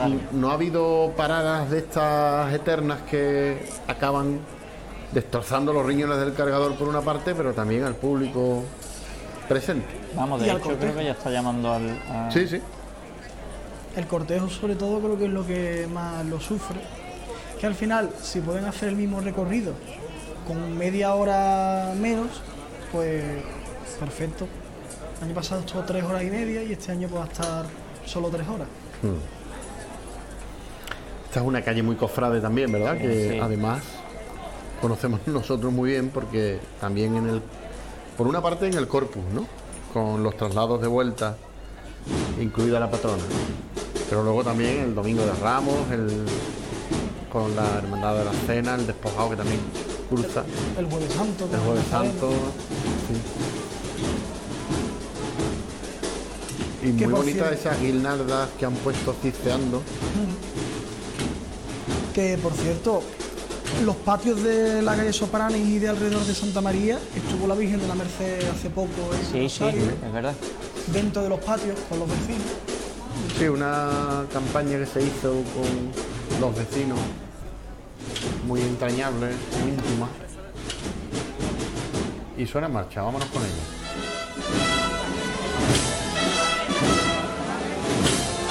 daño. no ha habido paradas de estas eternas que acaban destrozando los riñones del cargador por una parte, pero también al público presente. Vamos, de hecho creo que ya está llamando al... Sí, sí. El cortejo sobre todo creo que es lo que más lo sufre, que al final si pueden hacer el mismo recorrido con media hora menos, pues perfecto. El año pasado estuvo 3 horas y media y este año pues va a estar solo 3 horas. Esta es una calle muy cofrade también, ¿verdad? Sí, Que sí. además conocemos nosotros muy bien porque también por una parte en el Corpus, ¿no? Con los traslados de vuelta, incluida la patrona. Pero luego también el Domingo de Ramos, con la Hermandad de la Cena, el despojado que también cruza. El Jueves Santo. El Jueves Santo. Sí. Y Que muy por bonitas cierto- esas guirnaldas que han puesto cisceando. Que por cierto, los patios de la calle Sopranes y de alrededor de Santa María, estuvo la Virgen de la Merced hace poco en Sí, Rosario, es verdad. dentro de los patios con los vecinos. Sí, una campaña que se hizo con los vecinos, muy entrañable, muy íntima. Y suena en marcha, vámonos con ella.